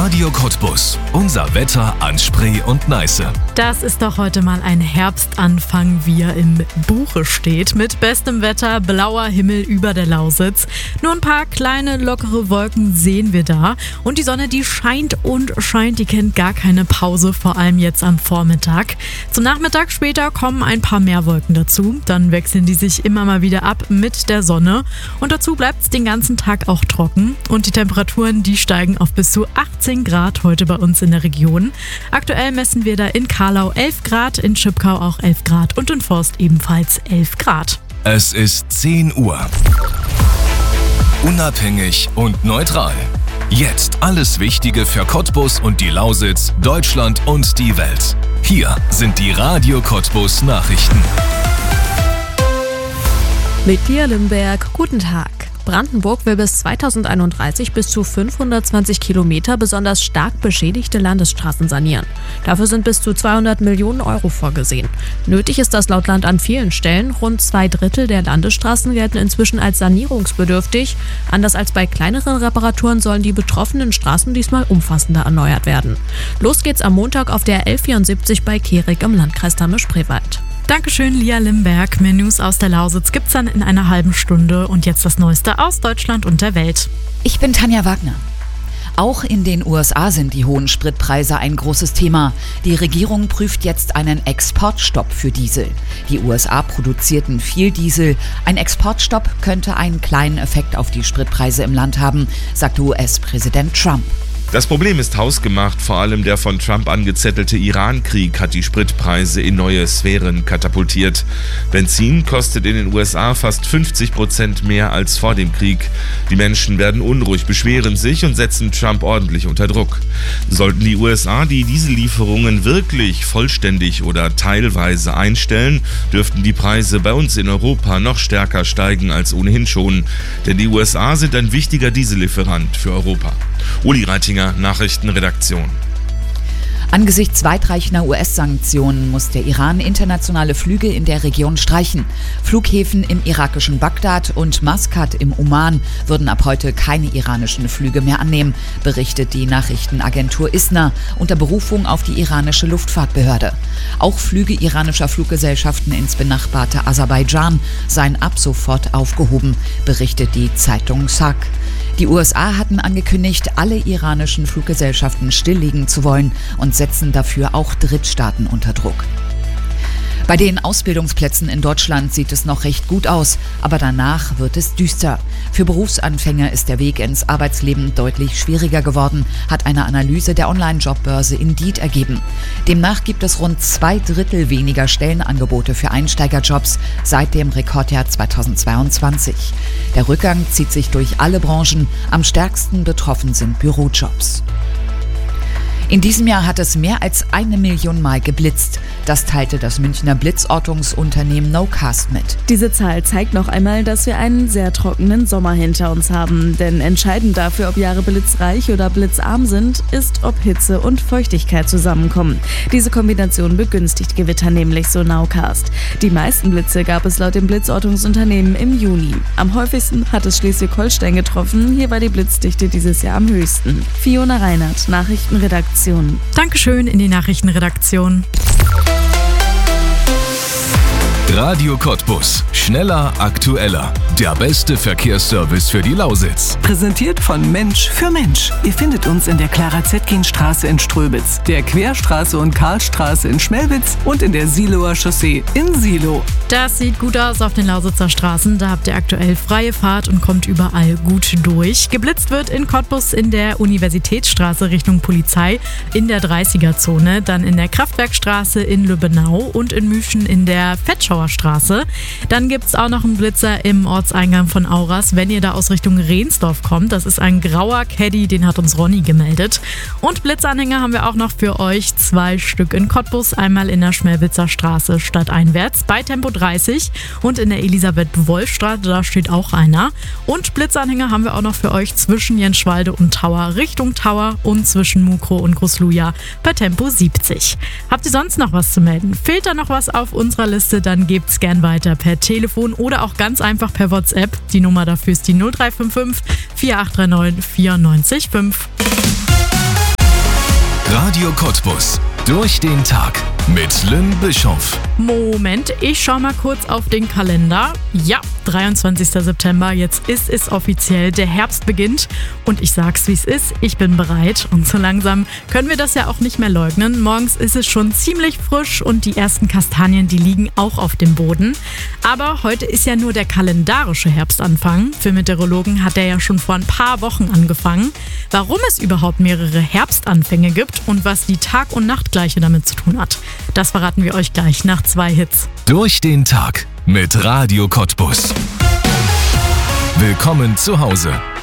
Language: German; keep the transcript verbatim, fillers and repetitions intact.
Radio Cottbus. Unser Wetter an Spree und Neiße. Das ist doch heute mal ein Herbstanfang, wie er im Buche steht. Mit bestem Wetter, blauer Himmel über der Lausitz. Nur ein paar kleine, lockere Wolken sehen wir da. Und die Sonne, die scheint und scheint, die kennt gar keine Pause, vor allem jetzt am Vormittag. Zum Nachmittag später kommen ein paar mehr Wolken dazu. Dann wechseln die sich immer mal wieder ab mit der Sonne. Und dazu bleibt es den ganzen Tag auch trocken. Und die Temperaturen, die steigen auf bis zu achtzehn Grad heute bei uns in der Region. Aktuell messen wir da in Karlau elf Grad, in Schipkau auch elf Grad und in Forst ebenfalls elf Grad. Es ist zehn Uhr. Unabhängig und neutral. Jetzt alles Wichtige für Cottbus und die Lausitz, Deutschland und die Welt. Hier sind die Radio Cottbus Nachrichten. Mit Lia Limberg, guten Tag. Brandenburg will bis zweitausendeinunddreißig bis zu fünfhundertzwanzig Kilometer besonders stark beschädigte Landesstraßen sanieren. Dafür sind bis zu zweihundert Millionen Euro vorgesehen. Nötig ist das laut Land an vielen Stellen. Rund zwei Drittel der Landesstraßen gelten inzwischen als sanierungsbedürftig. Anders als bei kleineren Reparaturen sollen die betroffenen Straßen diesmal umfassender erneuert werden. Los geht's am Montag auf der L vierundsiebzig bei Kehrig im Landkreis Dahme-Spreewald. Dankeschön, Lia Limberg. Mehr News aus der Lausitz gibt's dann in einer halben Stunde. Und jetzt das Neueste aus Deutschland und der Welt. Ich bin Tanja Wagner. Auch in den U S A sind die hohen Spritpreise ein großes Thema. Die Regierung prüft jetzt einen Exportstopp für Diesel. Die U S A produzierten viel Diesel. Ein Exportstopp könnte einen kleinen Effekt auf die Spritpreise im Land haben, sagte U S-Präsident Trump. Das Problem ist hausgemacht, vor allem der von Trump angezettelte Iran-Krieg hat die Spritpreise in neue Sphären katapultiert. Benzin kostet in den U S A fast fünfzig Prozent mehr als vor dem Krieg. Die Menschen werden unruhig, beschweren sich und setzen Trump ordentlich unter Druck. Sollten die U S A die Diesellieferungen wirklich vollständig oder teilweise einstellen, dürften die Preise bei uns in Europa noch stärker steigen als ohnehin schon. Denn die U S A sind ein wichtiger Diesellieferant für Europa. Uli Reitinger, Nachrichtenredaktion. Angesichts weitreichender U S-Sanktionen muss der Iran internationale Flüge in der Region streichen. Flughäfen im irakischen Bagdad und Maskat im Oman würden ab heute keine iranischen Flüge mehr annehmen, berichtet die Nachrichtenagentur ISNA unter Berufung auf die iranische Luftfahrtbehörde. Auch Flüge iranischer Fluggesellschaften ins benachbarte Aserbaidschan seien ab sofort aufgehoben, berichtet die Zeitung S A Q. Die U S A hatten angekündigt, alle iranischen Fluggesellschaften stilllegen zu wollen und setzen dafür auch Drittstaaten unter Druck. Bei den Ausbildungsplätzen in Deutschland sieht es noch recht gut aus, aber danach wird es düster. Für Berufsanfänger ist der Weg ins Arbeitsleben deutlich schwieriger geworden, hat eine Analyse der Online-Jobbörse Indeed ergeben. Demnach gibt es rund zwei Drittel weniger Stellenangebote für Einsteigerjobs seit dem Rekordjahr zweitausendzweiundzwanzig. Der Rückgang zieht sich durch alle Branchen, am stärksten betroffen sind Bürojobs. In diesem Jahr hat es mehr als eine Million Mal geblitzt. Das teilte das Münchner Blitzortungsunternehmen Nocast mit. Diese Zahl zeigt noch einmal, dass wir einen sehr trockenen Sommer hinter uns haben. Denn entscheidend dafür, ob Jahre blitzreich oder blitzarm sind, ist, ob Hitze und Feuchtigkeit zusammenkommen. Diese Kombination begünstigt Gewitter nämlich, so Nowcast. Die meisten Blitze gab es laut dem Blitzortungsunternehmen im Juni. Am häufigsten hat es Schleswig-Holstein getroffen. Hier war die Blitzdichte dieses Jahr am höchsten. Fiona Reinhardt, Nachrichtenredaktion. Dankeschön in die Nachrichtenredaktion. Radio Cottbus. Schneller, aktueller. Der beste Verkehrsservice für die Lausitz. Präsentiert von Mensch für Mensch. Ihr findet uns in der Clara-Zetkin-Straße in Ströbitz, der Querstraße und Karlstraße in Schmelwitz und in der Siloer Chaussee in Silo. Das sieht gut aus auf den Lausitzer Straßen. Da habt ihr aktuell freie Fahrt und kommt überall gut durch. Geblitzt wird in Cottbus in der Universitätsstraße Richtung Polizei, in der dreißiger-Zone, dann in der Kraftwerkstraße in Lübbenau und in Müschen in der Fettschauer Straße. Dann gibt es auch noch einen Blitzer im Ortseingang von Auras, wenn ihr da aus Richtung Rehnsdorf kommt. Das ist ein grauer Caddy, den hat uns Ronny gemeldet. Und Blitzanhänger haben wir auch noch für euch, zwei Stück in Cottbus. Einmal in der Schmelwitzer Straße stadteinwärts bei Tempo dreißig und in der Elisabeth-Wolf-Straße, da steht auch einer. Und Blitzanhänger haben wir auch noch für euch zwischen Jenschwalde und Tauer Richtung Tauer und zwischen Mukro und Großluja bei Tempo siebzig. Habt ihr sonst noch was zu melden? Fehlt da noch was auf unserer Liste, dann gebt's gern weiter per Telefon oder auch ganz einfach per WhatsApp. Die Nummer dafür ist die null drei fünf fünf vier acht drei neun vier neun fünf. Radio Cottbus. Durch den Tag mit Lynn Bischof. Moment, ich schau mal kurz auf den Kalender. Ja, dreiundzwanzigster September, jetzt ist es offiziell. Der Herbst beginnt und ich sag's, wie es ist. Ich bin bereit und so langsam können wir das ja auch nicht mehr leugnen. Morgens ist es schon ziemlich frisch und die ersten Kastanien, die liegen auch auf dem Boden. Aber heute ist ja nur der kalendarische Herbstanfang. Für Meteorologen hat der ja schon vor ein paar Wochen angefangen. Warum es überhaupt mehrere Herbstanfänge gibt und was die Tag- und Nachtgleiche damit zu tun hat, das verraten wir euch gleich nach zwei Hits. Durch den Tag mit Radio Cottbus. Willkommen zu Hause.